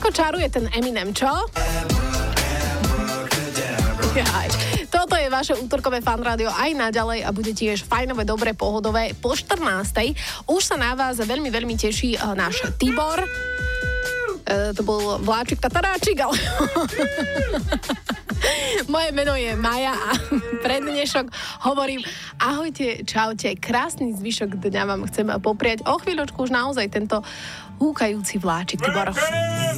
Ako čaruje ten Eminem, čo? Jaj. Toto je vaše útorkové Fan rádio aj naďalej a bude tiež fajnové, dobré, pohodové po 14. Už sa na vás veľmi, veľmi teší náš Tibor. To bol vláčik tataráčik, ale... Moje meno je Maja a pre dnešok hovorím ahojte, čaute, krásny zvyšok dňa vám chcem popriať. O chvíľočku už naozaj tento húkajúci vláčik, Tibor.